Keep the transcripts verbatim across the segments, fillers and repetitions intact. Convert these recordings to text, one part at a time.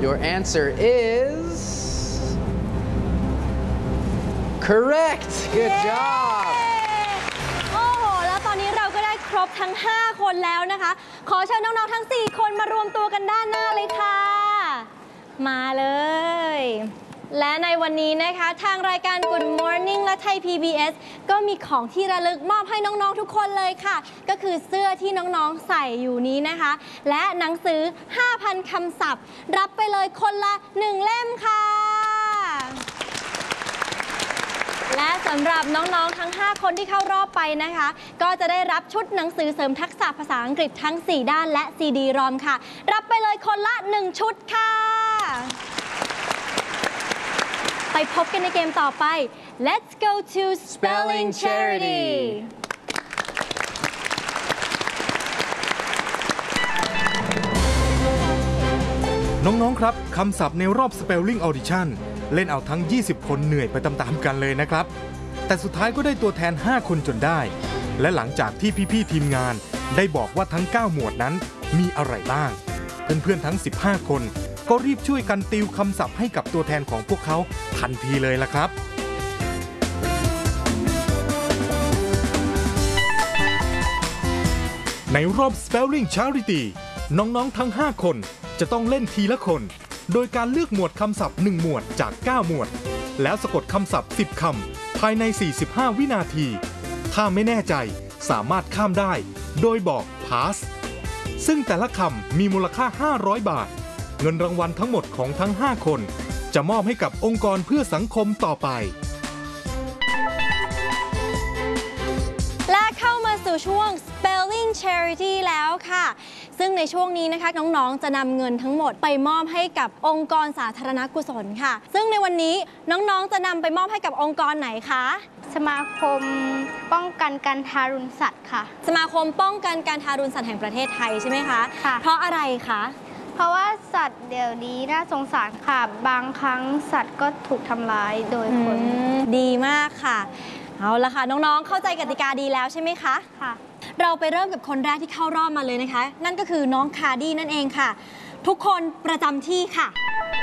Your answer is correct. Good job. โอ้โหแล้วตอนนี้เราก็ได้ครบทั้งห้าคนแล้วนะคะขอเชิญน้องๆทั้งสี่คนมารวมตัวกันด้านหน้าเลยค่ะมาเลยและในวันนี้นะคะทางรายการ Good Morning และไทย พี บี เอส ก็มีของที่ระลึกมอบให้น้องๆทุกคนเลยค่ะก็คือเสื้อที่น้องๆใส่อยู่นี้นะคะและหนังสือ ห้าพัน คำศัพท์รับไปเลยคนละหนึ่งเล่มค่ะและสำหรับน้องๆทั้งห้าคนที่เข้ารอบไปนะคะก็จะได้รับชุดหนังสือเสริมทักษะภาษาอังกฤษทั้งสี่ด้านและซีดีรอมค่ะรับไปเลยคนละหนึ่งชุดค่ะไปพบกันในเกมต่อไป Let's go to Spelling Charity น้องๆครับคำศัพท์ในรอบ Spelling Audition เล่นเอาทั้งยี่สิบคนเหนื่อยไปตามๆกันเลยนะครับแต่สุดท้ายก็ได้ตัวแทนห้าคนจนได้และหลังจากที่พี่ๆทีมงานได้บอกว่าทั้งเก้าหมวดนั้นมีอะไรบ้างเพื่อนๆทั้งสิบห้าคนก็รีบช่วยกันติวคำศัพท์ให้กับตัวแทนของพวกเขาทันทีเลยล่ะครับในรอบ Spelling Charity น้องๆทั้งห้าคนจะต้องเล่นทีละคนโดยการเลือกหมวดคำศัพท์หนึ่งหมวดจากเก้าหมวดแล้วสะกดคำศัพท์สิบคำภายในสี่สิบห้าวินาทีถ้าไม่แน่ใจสามารถข้ามได้โดยบอก pass ซึ่งแต่ละคำมีมูลค่าห้าร้อยบาทเงินรางวัลทั้งหมดของทั้งห้าคนจะมอบให้กับองค์กรเพื่อสังคมต่อไปและเข้ามาสู่ช่วง Spelling Charity แล้วค่ะซึ่งในช่วงนี้นะคะน้องๆจะนำเงินทั้งหมดไปมอบให้กับองค์กรสาธารณกุศลค่ะซึ่งในวันนี้น้องๆจะนำไปมอบให้กับองค์กรไหนคะสมาคมป้องกันการทารุณสัตว์ค่ะสมาคมป้องกันการทารุณสัตว์แห่งประเทศไทยใช่ไหมคะค่ะเพราะอะไรคะเพราะว่าสัตว์เดี๋ยวนี้น่าสงสารค่ะบางครั้งสัตว์ก็ถูกทำร้ายโดยคนดีมากค่ะเอาละค่ะน้องๆเข้าใจกติกาดีแล้วใช่ไหมคะค่ะเราไปเริ่มกับคนแรกที่เข้ารอบมาเลยนะคะนั่นก็คือน้องคาร์ดี้นั่นเองค่ะทุกคนประจำที่ค่ะ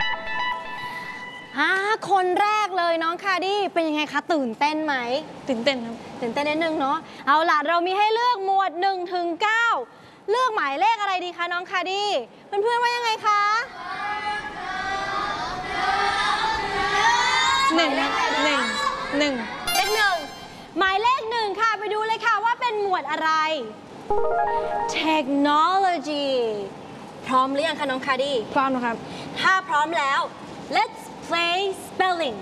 อ่าคนแรกเลยน้องคาร์ดี้เป็นยังไงคะตื่นเต้นไหมตื่นเต้นครับตื่นเต้นนิดนึงเนาะเอาล่ะเรามีให้เลือกหมวดหนึ่งถึงเก้าเลือกหมายเลขอะไรดีคะน้องคาร์ดี้เพื่อนๆว่ายังไงคะหนึ่งหนึ่งหนึ่งเลขหนึ่งหมายเลขหนึ่งค่ะไปดูเลยค่ะว่าเป็นหมวดอะไร Technology พร้อมหรือยังคะน้องคาร์ดี้พร้อมนะครับถ้าพร้อมแล้ว Let's play spelling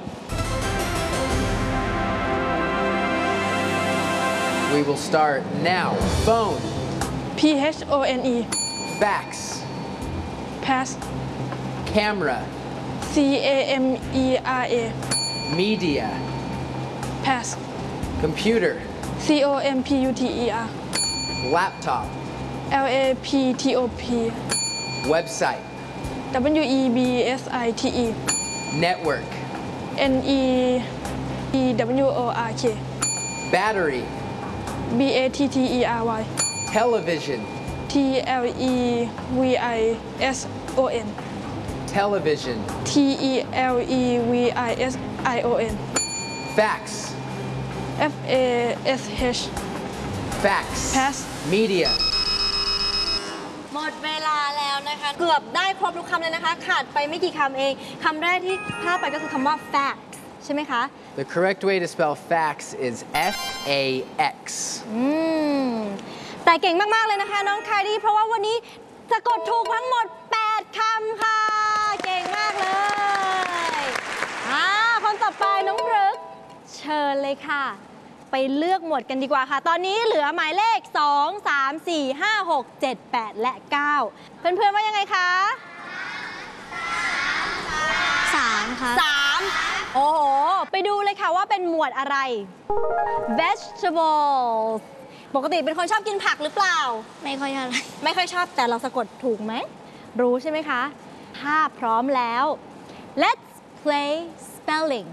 We will start now. Phone. P H O N E Fax. Pass. Camera. C A M E R A Media. Pass. Computer. C O M P U T E R Laptop. L A P T O P Website. W E B S I T E Network. N E E W O R K Battery. B A T T E R Y Television. T L E V I S O N Television. T E L E V I S I O N Fax. F A S H Fax. Pass. Media. หมดเวลาแล้วนะคะเกือบได้ครบทุกคำเลยนะคะขาดไปไม่กี่คำเองคำแรกที่พลาดไปก็คือคำว่า fact ใช่ไหมคะ The correct way to spell fax is F A X อืมแต่เก่งมากๆเลยนะคะน้องคาร์ดี้เพราะว่าวันนี้สะกดถูกทั้งหมดแปดคำค่ะเก่งมากเลยอ่าคนต่อไปน้องพฤกษ์เชิญเลยค่ะไปเลือกหมวดกันดีกว่าค่ะตอนนี้เหลือหมายเลขสอง สาม สี่ ห้า หก เจ็ด แปดและเก้าเพื่อนๆว่ายังไงคะสามค่ะสามโอ้โหไปดูเลยค่ะว่าเป็นหมวดอะไร vegetables ปกติเป็นคนชอบกินผักหรือเปล่าไม่ค่อยอะไรไม่ค่อยชอบแต่เราสะกดถูกไหมรู้ใช่ไหมคะถ้าพร้อมแล้ว let's play spelling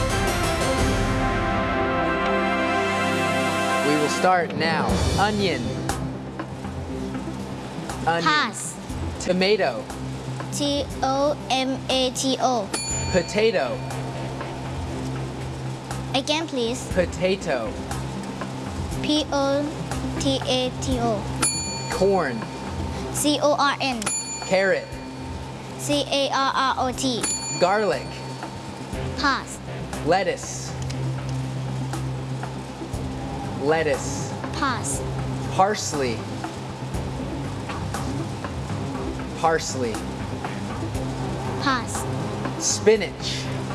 We will start now. Onion. Onion. Pass. Tomato. T O M A T O. Potato. Again, please. Potato. P O T A T O. Corn. C O R N. Carrot. C A R R O T. Garlic. Pass. Lettuce. Lettuce. Pass. Parsley. Parsley. Pass. Spinach.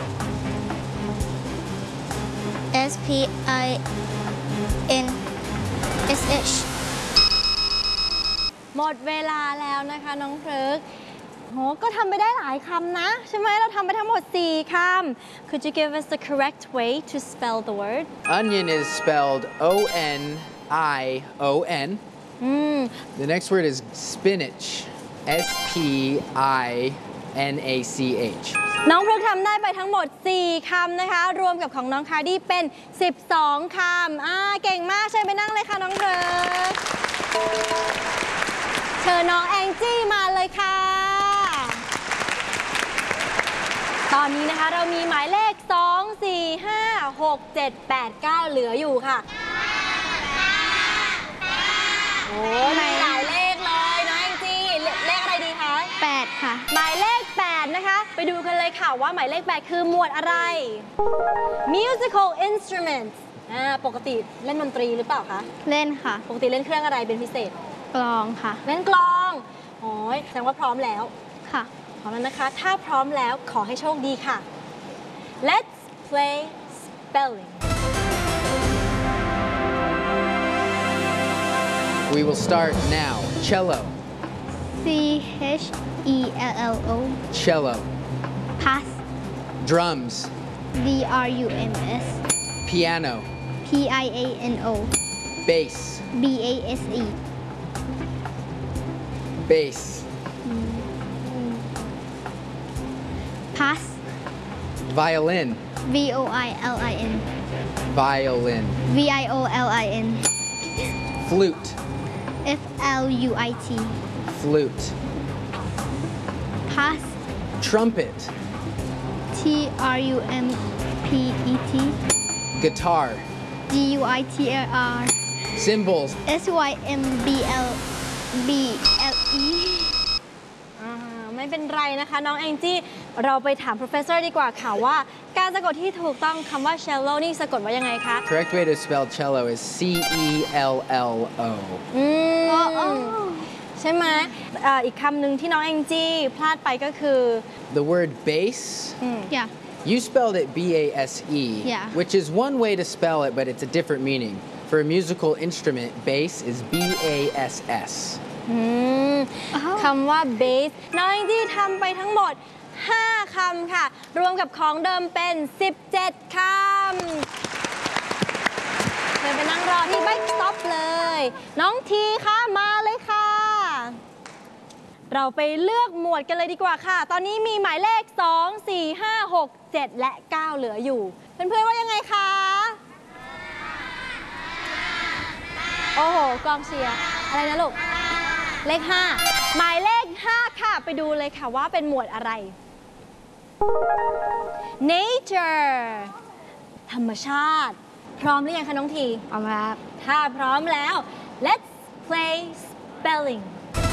S P I N S H. หมดเวลาแล้วนะคะน้องเพลิกโหก็ทำไปได้หลายคำนะ ใช่ไหมเราทำไปทั้งหมด สี่ คำ Could you give us the correct way to spell the word Onion is spelled O N I O N. อืม The next word is spinach. S P I N A C H. น้องเพลิกทำได้ไปทั้งหมด สี่ คำนะคะ รวมกับของน้องคาร์ดี้เป็น สิบสอง คำอ่าเก่งมากเชิญไปนั่งเลยค่ะน้องเพลิกเชิญน้องแองจี้มาเลยค่ะ ตอนนี้นะคะเรามีหมายเลข สอง สี่ ห้า หก เจ็ด แปด เก้า เหลืออยู่ค่ะ โอ้มีหลายเลขเลยน้องแองจี้เลเลขอะไรดีคะแปดค่ะหมายเลข แปด นะคะ ไปดูกันเลยค่ะว่าหมายเลข แปด คือหมวดอะไร musical instruments อ่าปกติเล่นดนตรีหรือเปล่าคะเล่นค่ะปกติเล่นเครื่องอะไรเป็นพิเศษกลองค่ะเล่นกลองโอ้ยแสดงว่าพร้อมแล้วค่ะพร้อมแล้วนะคะ ถ้าพร้อมแล้วขอให้โชคดีค่ะ Let's play spelling We will start now. Cello. C H E L L O. Cello. Pass. Drums. D R U M S. Piano. P I A N O. Bass. B A S E. Bass. Pass. Violin. V O I L I N. Violin. V I O L I N. Flute. F L U I T. Flute. Pass. Trumpet. T R U M P E T. Guitar. G U I T A R. Cymbals. S Y M B L B L E. อ่าไม่เป็นไรนะคะน้องแองจี้ เราไปถาม professor ดีกว่าค่ะว่า การสะกดที่ถูกต้องคำว่า cello นี่สะกดว่ายังไงคะ Correct way to spell cello is C E L L O. อืม Oh. ใช่ไหมเอ่ออีกคำหนึ่งที่น้องแองจี้พลาดไปก็คือ The word bass. Yeah. You spelled it B A S E, Yeah. which is one way to spell it, but it's a different meaning. For a musical instrument, bass is B A S S. อืมอ้าวคำว่า bass น้องแองจี้ทำไปทั้งหมด ห้า คำค่ะ รวมกับของเดิมเป็น สิบเจ็ด คำเดินไปนั่งรอที่ back stop เลย น้องทีค่ะมาเลยค่ะ เราไปเลือกหมวดกันเลยดีกว่าค่ะ ตอนนี้มีหมายเลข สอง สี่ ห้า หก เจ็ด และ เก้า เหลืออยู่ เพื่อนๆว่ายังไงคะ โอ้โห กองเชียร์ อะไรนะลูก เลข ห้า หมายเลข ห้า ค่ะ ไปดูเลยค่ะว่าเป็นหมวดอะไร nature ธรรมชาติ พร้อมหรือยังคะน้องทีเอามาครับถ้าพร้อมแล้ว let's play spelling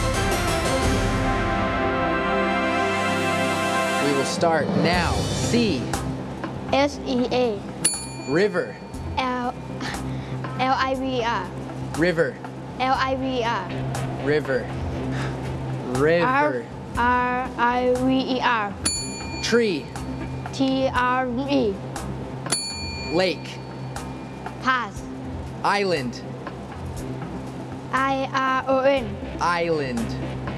We will start now. C. S E A. River. L L I V R. River. L I V R. River. River. R I V E R. Tree. T R E. Lake. Pass. Island. I R O N. Island.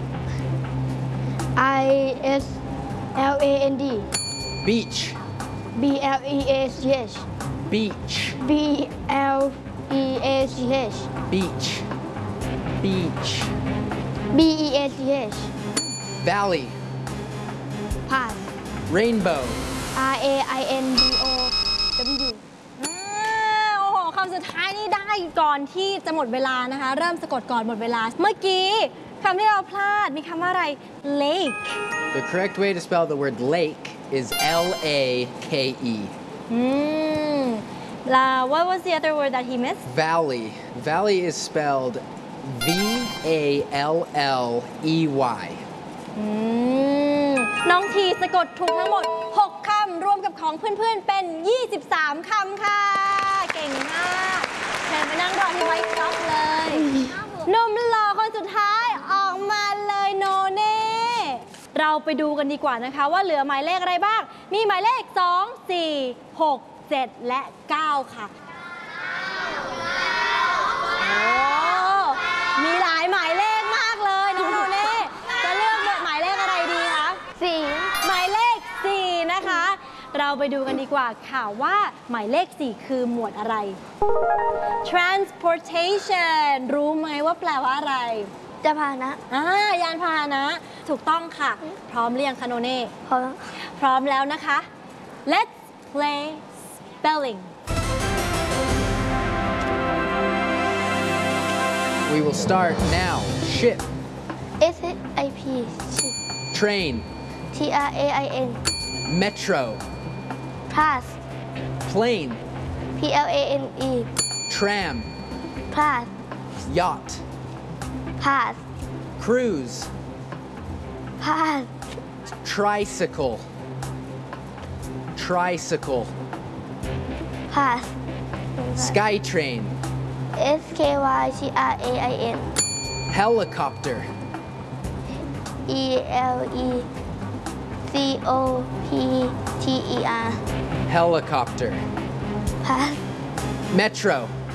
I S L A N D. Beach. B L E A C H. Beach. B L E A C H. Beach. Beach. B E A C H. Valley. Pass. Rainbow. R A I N B O W. อ่าโอ้โหคำสุดท้ายนี่ได้ก่อนที่จะหมดเวลานะคะ เริ่มสะกดก่อนหมดเวลา เมื่อกี้คำที่เราพลาดมีคำว่าอะไร lake The correct way to spell the word lake is L A K E. อืมแล้ว what was the other word that he missed Valley. Valley is spelled V A L L E Y. อืมน้องทีสะกดถูกทั้งหมด หก คำ รวมกับของเพื่อนๆ เป็น ยี่สิบสาม คำค่ะ เก่งมากเชิญไปนั่งรอที่ไว้ท็อปเลยหนุ่มหล่อคนสุดท้ายออกมาเลยโนเน่ เราไปดูกันดีกว่านะคะว่าเหลือหมายเลขอะไรบ้าง มีหมายเลข สอง สี่ หก เจ็ด และ เก้า ค่ะ โอ้มีหลายหมายเลขมากเลยน้องโนเน่จะเลือกหมายเลขอะไรดีคะสี่หมายเลข สี่ นะคะ เราไปดูกันดีกว่าค่ะว่าหมายเลข สี่ คือหมวดอะไร transportation รู้ไหมว่าแปลว่าอะไรจะพานะอ่ายานพาหนะ ถูกต้องค่ะ พร้อมหรือยังคะโนเน่พอพร้อมแล้วนะคะ let's play spelling We will start now. Ship, S I P train, T R A I N metro, pass plane, P L A N E tram, pass yacht, pass cruise, pass tricycle, tricycle, pass skytrain, S K Y T R A I N helicopter, E L E C O P T E R helicopter, pass metro,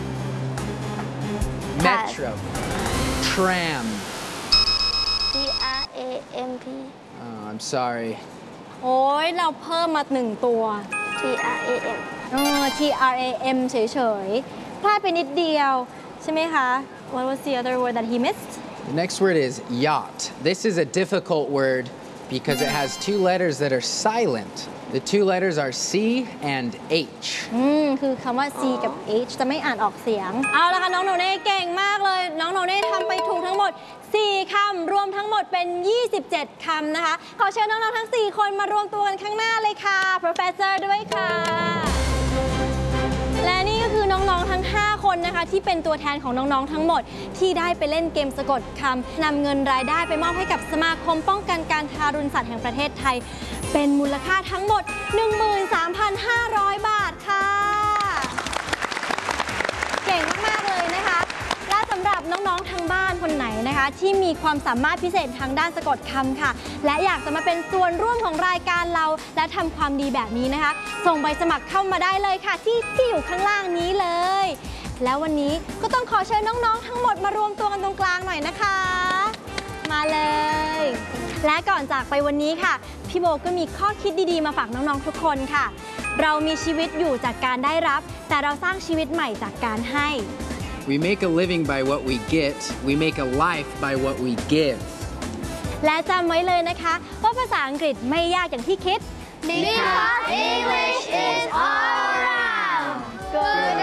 Pass. metro, tram. T R A M P Oh, I'm sorry. โอ้ยเราเพิ่มมาหนึ่งตัว T R A M เออ T R A M เฉยๆ พลาดไปนิดเดียว ใช่ไหมคะ What was the other word that he missed The next word is yacht. This is a difficult word because it has two letters that are silent. The two letters are C and H. อืม คือคำว่า C กับ H จะไม่อ่านออกเสียง เอาละค่ะ น้องโนเน่เก่งมากเลย น้องโนเน่ทำไปถูกทั้งหมด สี่ คำ รวมทั้งหมดเป็น ยี่สิบเจ็ด คำนะคะ ขอเชิญน้องๆ ทั้ง สี่ คนมารวมตัวกันข้างหน้าเลยค่ะ Professor ด้วยค่ะ และนี่ก็คือน้องๆ ทั้ง ห้า คนนะคะ ที่เป็นตัวแทนของน้องๆ ทั้งหมด ที่ได้ไปเล่นเกมสะกดคำนำเงินรายได้ไปมอบให้กับสมาคมป้องกันการทารุณสัตว์แห่งประเทศไทย เป็นมูลค่าทั้งหมด หนึ่งหมื่นสามพันห้าร้อย บาทค่ะ เก่งมากๆ เลยนะคะ และสำหรับน้องๆ ทางบ้านคนไหนนะคะ ที่มีความสามารถพิเศษทางด้านสะกดคำค่ะ และอยากจะมาเป็นส่วนร่วมของรายการเรา และทำความดีแบบนี้นะคะ ส่งใบสมัครเข้ามาได้เลยค่ะ ที่ที่อยู่ข้างล่างนี้เลย แล้ววันนี้ก็ต้องขอเชิญน้องๆ ทั้งหมดมารวมตัวกันตรงกลางหน่อยนะคะ มาเลย และก่อนจากไปวันนี้ค่ะ พี่โบก็มีข้อคิดดีๆ มาฝากน้องๆ ทุกคนค่ะ เรามีชีวิตอยู่จากการได้รับ แต่เราสร้างชีวิตใหม่จากการให้ We make a living by what we get. We make a life by what we give. และจำไว้เลยนะคะว่าภาษาอังกฤษไม่ยากอย่างที่คิด Because English is all around. Good